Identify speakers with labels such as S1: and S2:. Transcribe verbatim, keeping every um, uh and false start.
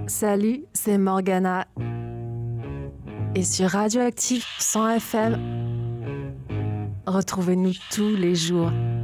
S1: Salut, c'est Morgana. Et sur Radioactive cent F M, retrouvez-nous tous les jours